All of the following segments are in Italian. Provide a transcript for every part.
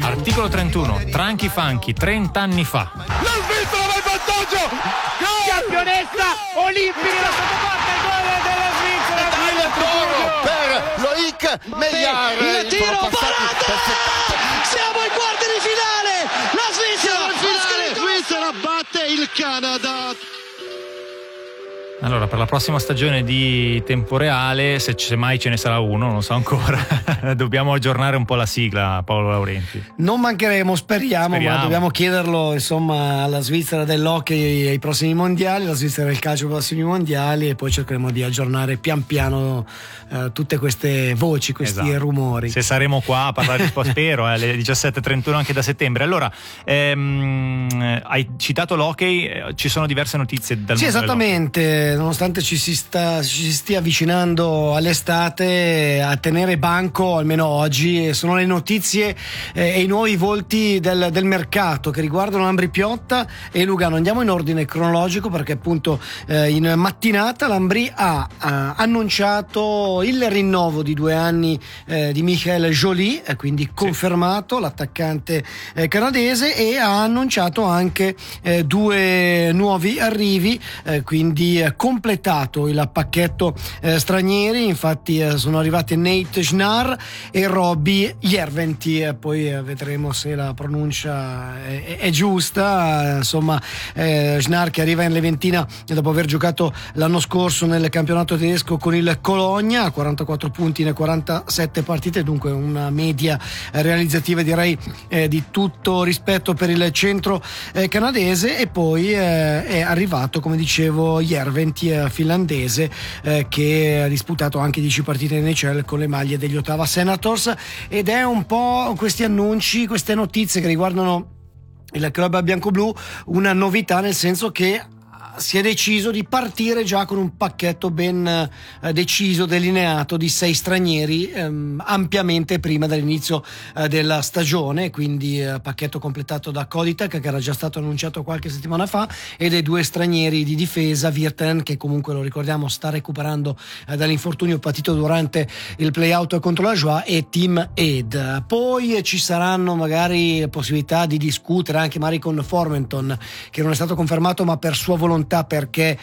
Articolo 31, Tranchi Funky, 30 anni fa. La Svizzera va in vantaggio! Campionessa olimpica, la sottoporta il gol della Svizzera. Per Loic Meillard. Il tiro, parata! Siamo ai quarti di finale! La Svizzera batte il Canada. Allora, per la prossima stagione di Tempo Reale, se mai ce ne sarà uno, non lo so ancora, dobbiamo aggiornare un po' la sigla, Paolo Laurenti. Non mancheremo, speriamo, ma dobbiamo chiederlo insomma alla Svizzera dell'hockey ai prossimi mondiali, alla Svizzera del calcio ai prossimi mondiali, e poi cercheremo di aggiornare pian piano tutte queste voci, questi rumori. Se saremo qua a parlare di sport, spero, alle 17:31 anche da settembre. Allora, hai citato l'hockey, ci sono diverse notizie dal mondo esattamente. Nonostante ci si stia avvicinando all'estate, a tenere banco almeno oggi sono le notizie e i nuovi volti del mercato che riguardano Lambri Piotta e Lugano. Andiamo in ordine cronologico perché appunto in mattinata Lambri ha annunciato il rinnovo di 2 anni di Michael Joly, quindi confermato l'attaccante canadese, e ha annunciato anche 2 nuovi arrivi, quindi completato il pacchetto stranieri. Infatti sono arrivati Nate Schnarr e Robbie Järventie, poi vedremo se la pronuncia è giusta. Insomma, Schnarr che arriva in Leventina dopo aver giocato l'anno scorso nel campionato tedesco con il Cologna, a 44 punti in 47 partite, dunque una media realizzativa direi di tutto rispetto per il centro canadese. E poi è arrivato, come dicevo, Järventie, finlandese, che ha disputato anche 10 partite in NHL con le maglie degli Ottawa Senators. Ed è un po' questi annunci, queste notizie che riguardano il club bianco-blu una novità, nel senso che si è deciso di partire già con un pacchetto ben deciso, delineato, di 6 stranieri ampiamente prima dell'inizio della stagione, quindi pacchetto completato da Koditek, che era già stato annunciato qualche settimana fa, e dei 2 stranieri di difesa, Virtanen, che comunque lo ricordiamo sta recuperando dall'infortunio patito durante il play-out contro la Joie, e Tim Ed. Poi ci saranno magari possibilità di discutere anche magari con Formenton, che non è stato confermato ma per sua volontà, perché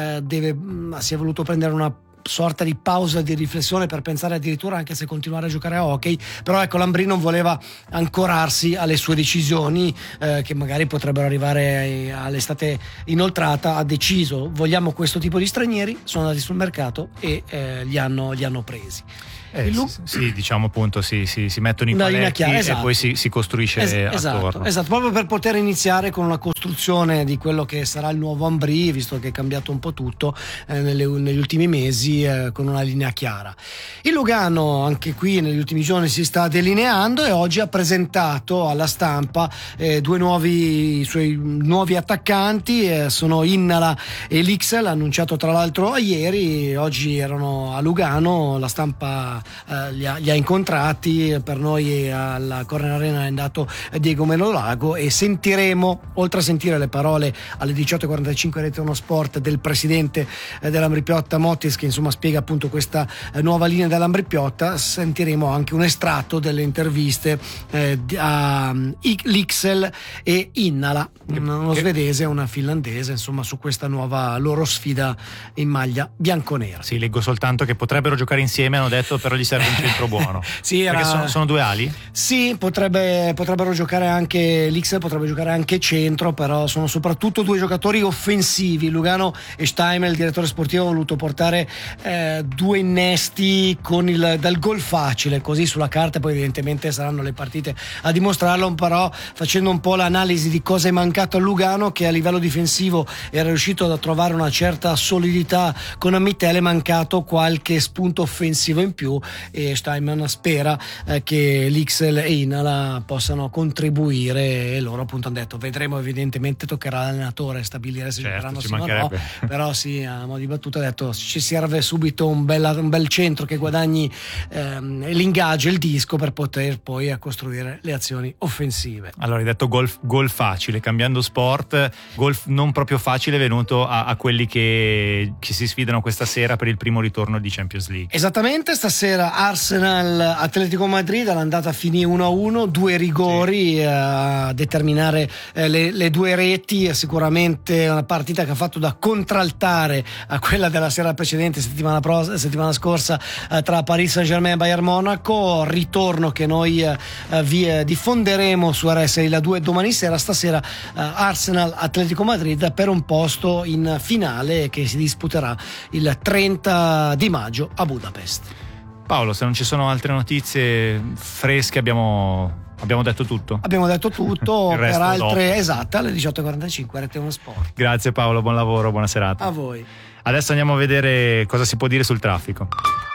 si è voluto prendere una sorta di pausa di riflessione per pensare addirittura anche se continuare a giocare a hockey. Però ecco, Lambri non voleva ancorarsi alle sue decisioni che magari potrebbero arrivare all'estate inoltrata. Ha deciso: vogliamo questo tipo di stranieri, sono andati sul mercato e li hanno presi. Sì, diciamo appunto si mettono i paletti, esatto. E poi si costruisce attorno. Esatto, proprio per poter iniziare con una costruzione di quello che sarà il nuovo Ambri, visto che è cambiato un po' tutto negli ultimi mesi, con una linea chiara. Il Lugano anche qui negli ultimi giorni si sta delineando e oggi ha presentato alla stampa 2 suoi nuovi attaccanti, sono Innala e Lixel, annunciato tra l'altro ieri. Oggi erano a Lugano, la stampa li ha incontrati. Per noi alla Corner Arena è andato Diego Melolago, e sentiremo, oltre a sentire le parole alle 18:45 Rete Uno Sport del presidente dell'Ambri Piotta Mottis, che insomma spiega appunto questa nuova linea dell'Ambri Piotta, sentiremo anche un estratto delle interviste a Lixel e Innala, uno svedese e una finlandese, insomma, su questa nuova loro sfida in maglia bianconera. Sì, leggo soltanto che potrebbero giocare insieme, hanno detto, però gli serve un centro buono. Sì, perché sono 2 ali? Sì, potrebbero giocare anche Lixel, potrebbe giocare anche centro, però sono soprattutto 2 giocatori offensivi. Lugano e Steimel, il direttore sportivo, ha voluto portare 2 innesti dal gol facile, così sulla carta. Poi evidentemente saranno le partite a dimostrarlo, però facendo un po' l'analisi di cosa è mancato a Lugano, che a livello difensivo era riuscito a trovare una certa solidità con Mittel, è mancato qualche spunto offensivo in più, e Steinman spera che Lixel e Innala possano contribuire, e loro appunto hanno detto: vedremo, evidentemente toccherà all'allenatore stabilire se giocheranno sì o no, però sì, a mo' di battuta ha detto: ci serve subito un bel centro che guadagni l'ingaggio, il disco, per poter poi costruire le azioni offensive. Allora, hai detto gol facile, cambiando sport, gol non proprio facile venuto a quelli che si sfidano questa sera per il primo ritorno di Champions League. Esattamente, stasera sera Arsenal Atletico Madrid, all'andata finì 1-1, 2 rigori a determinare le 2 reti. Sicuramente una partita che ha fatto da contraltare a quella della sera precedente, settimana scorsa, tra Paris Saint-Germain e Bayern Monaco. Ritorno che noi vi diffonderemo su RSI La 2 domani sera. Stasera Arsenal Atletico Madrid per un posto in finale che si disputerà il 30 di maggio a Budapest. Paolo, se non ci sono altre notizie fresche abbiamo detto tutto. Abbiamo detto tutto. Il resto per altre, dopo. esatto, alle 18:45 Rete 1 Sport. Grazie Paolo, buon lavoro, buona serata. A voi. Adesso andiamo a vedere cosa si può dire sul traffico.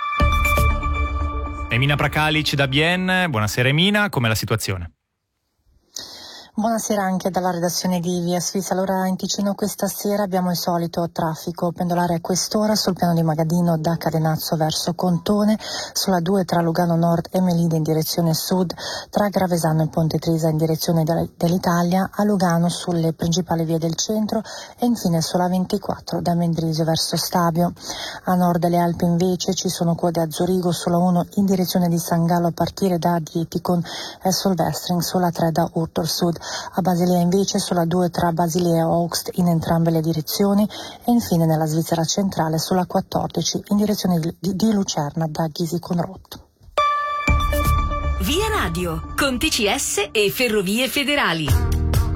Emina Prakalic da Bienne, buonasera Emina, com'è la situazione? Buonasera anche dalla redazione di Via Svizzera. Allora in Ticino questa sera abbiamo il solito traffico pendolare a quest'ora sul piano di Magadino da Cadenazzo verso Contone, sulla 2 tra Lugano Nord e Melide in direzione sud, tra Gravesano e Ponte Trisa in direzione dell'Italia, a Lugano sulle principali vie del centro e infine sulla 24 da Mendrisio verso Stabio. A nord delle Alpi invece ci sono code a Zurigo sulla 1 in direzione di San Gallo a partire da Dietikon e Solvestring sulla 3 da Urtor Sud. A Basilea invece sulla 2 tra Basilea e Augst in entrambe le direzioni e infine nella Svizzera centrale sulla 14 in direzione di Lucerna da Ghisi-Conrot. Via Radio con TCS e Ferrovie Federali.